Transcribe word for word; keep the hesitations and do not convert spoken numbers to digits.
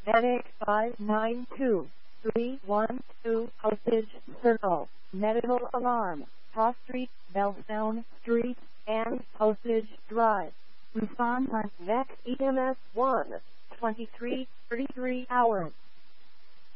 Medic five nine two three one two, Osage Circle, medical alarm, Cross Street, Bellstone Street, and Osage Drive. Respond on V E C E M S one, twenty-three thirty-three hours.